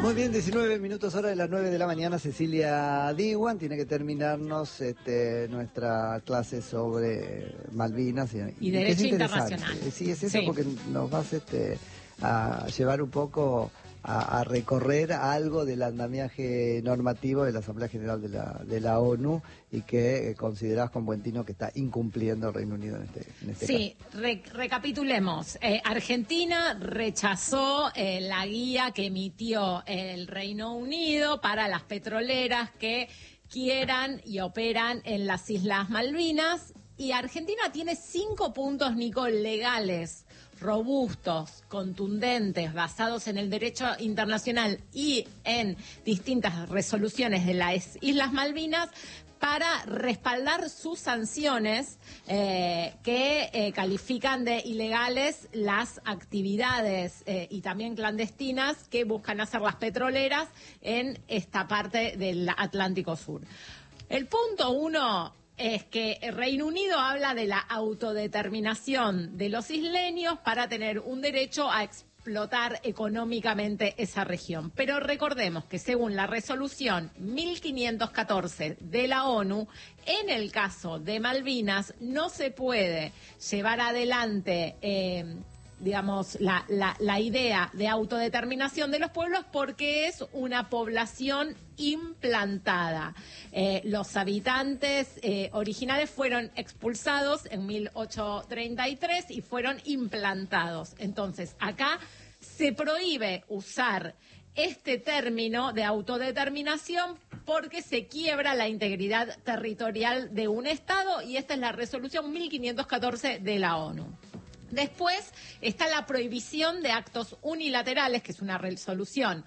Muy bien, 19 minutos hora de las 9 de la mañana. Cecilia Diwan tiene que terminarnos nuestra clase sobre Malvinas y derecho internacional. Sí, es eso, porque nos vas a llevar un poco a recorrer algo del andamiaje normativo de la Asamblea General de la ONU y que considerás con buen tino que está incumpliendo el Reino Unido en este Sí, caso. Recapitulemos. Argentina rechazó la guía que emitió el Reino Unido para las petroleras que quieran y operan en las Islas Malvinas, y Argentina tiene 5 puntos, Nico, legales, robustos, contundentes, basados en el derecho internacional y en distintas resoluciones de las Islas Malvinas, para respaldar sus sanciones que califican de ilegales las actividades y también clandestinas que buscan hacer las petroleras en esta parte del Atlántico Sur. El punto 1 es que el Reino Unido habla de la autodeterminación de los isleños para tener un derecho a explotar económicamente esa región. Pero recordemos que según la resolución 1514 de la ONU, en el caso de Malvinas no se puede llevar adelante la idea de autodeterminación de los pueblos porque es una población implantada. Los habitantes originales fueron expulsados en 1833 y fueron implantados. Entonces, acá se prohíbe usar este término de autodeterminación porque se quiebra la integridad territorial de un Estado, y esta es la resolución 1514 de la ONU. Después está la prohibición de actos unilaterales, que es una resolución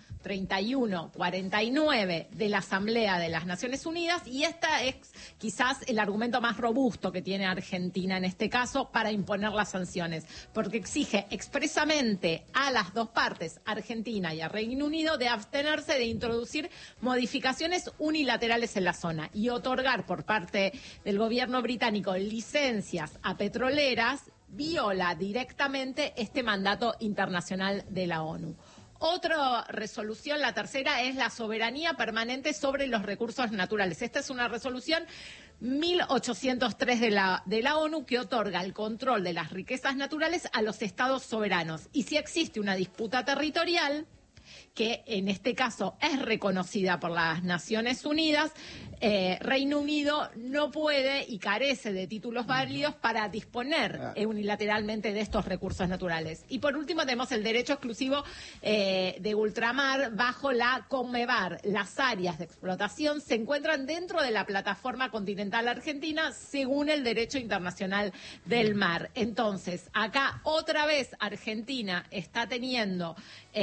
3149 de la Asamblea de las Naciones Unidas, y esta es quizás el argumento más robusto que tiene Argentina en este caso para imponer las sanciones, porque exige expresamente a las dos partes, Argentina y a Reino Unido, de abstenerse de introducir modificaciones unilaterales en la zona y otorgar por parte del gobierno británico licencias a petroleras. Viola directamente este mandato internacional de la ONU. Otra resolución, la tercera, es la soberanía permanente sobre los recursos naturales. Esta es una resolución 1803 de la ONU que otorga el control de las riquezas naturales a los estados soberanos. Y si existe una disputa territorial, que en este caso es reconocida por las Naciones Unidas, Reino Unido no puede y carece de títulos válidos para disponer unilateralmente de estos recursos naturales. Y por último tenemos el derecho exclusivo de ultramar bajo la Conmebar. Las áreas de explotación se encuentran dentro de la plataforma continental argentina según el derecho internacional del mar. Entonces, acá otra vez Argentina está teniendo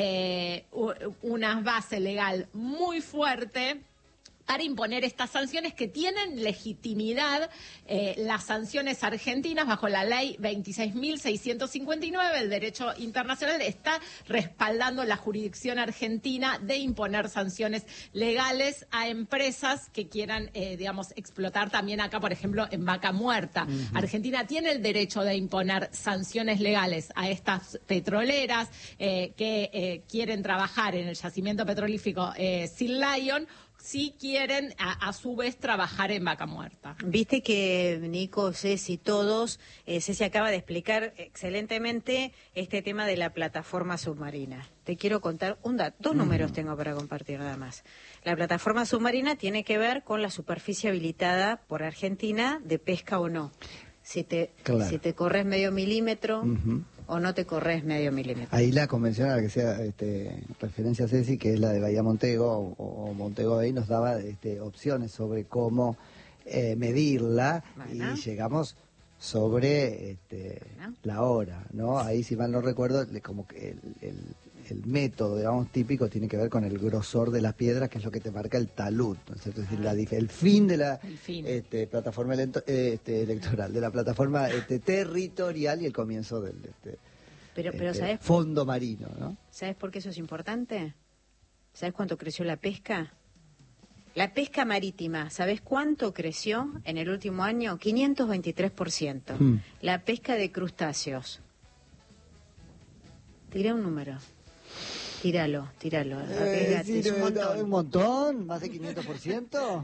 una base legal muy fuerte para imponer estas sanciones que tienen legitimidad. Las sanciones argentinas bajo la ley 26.659, el derecho internacional, está respaldando la jurisdicción argentina de imponer sanciones legales a empresas que quieran, explotar también acá, por ejemplo, en Vaca Muerta. Argentina tiene el derecho de imponer sanciones legales a estas petroleras que quieren trabajar en el yacimiento petrolífico Seal Lion, si quieren a su vez trabajar en Vaca Muerta. Viste que Nico, Ceci, todos, Ceci acaba de explicar excelentemente este tema de la plataforma submarina. Te quiero contar dos números tengo para compartir nada más. La plataforma submarina tiene que ver con la superficie habilitada por Argentina de pesca o no. Si te corres medio milímetro o no te corres medio milímetro. Ahí la convención a la que sea referencia a Ceci, que es la de Bahía Montego o Montego Bay, nos daba opciones sobre cómo medirla, y llegamos sobre la hora, ¿no? Ahí, si mal no recuerdo, como que el método, digamos, típico tiene que ver con el grosor de las piedras, que es lo que te marca el talud, ¿no es cierto? Es decir, el fin de la plataforma electoral, de la plataforma territorial, y el comienzo del pero ¿sabes fondo marino, ¿no? ¿Sabes por qué eso es importante? ¿Sabes cuánto creció la pesca? La pesca marítima, ¿sabes cuánto creció en el último año? 523%. La pesca de crustáceos. Tiré un número. Tíralo. Arriesgate, es un montón. Un montón, más de 500%.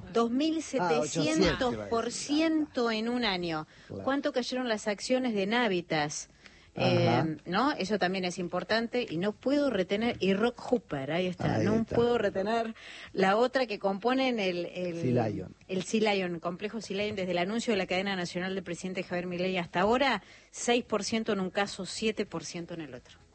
2700% en un año. Claro. ¿Cuánto cayeron las acciones de Navitas? ¿No? Eso también es importante. Y no puedo retener, y Rock Hooper, ahí está. Puedo retener la otra que componen el Sea Lion, complejo Sea Lion, desde el anuncio de la cadena nacional del presidente Javier Milei hasta ahora, 6% en un caso, 7% en el otro.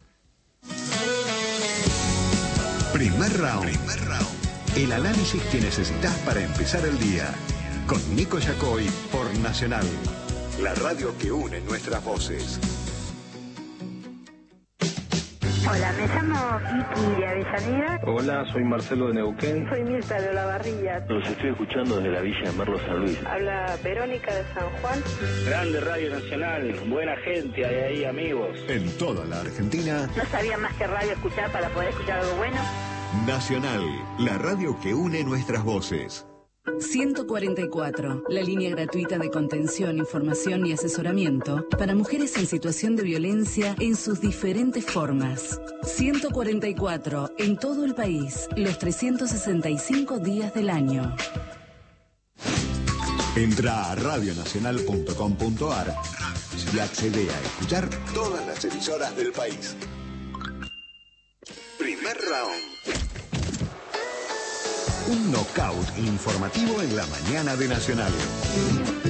Primer round. El análisis que necesitas para empezar el día. Con Nico Yacoy por Nacional. La radio que une nuestras voces. Hola, me llamo Kiki de Avellaneda. Hola, soy Marcelo de Neuquén. Soy Mirta de Olavarría. Los estoy escuchando desde la Villa de Merlo, San Luis. Habla Verónica de San Juan. Grande Radio Nacional, buena gente, hay ahí amigos. En toda la Argentina. No sabía más que radio escuchar para poder escuchar algo bueno. Nacional, la radio que une nuestras voces. 144, la línea gratuita de contención, información y asesoramiento para mujeres en situación de violencia en sus diferentes formas. 144, en todo el país, los 365 días del año. Entra a radionacional.com.ar y accede a escuchar todas las emisoras del país. Primer round. Un knockout informativo en la mañana de Nacional.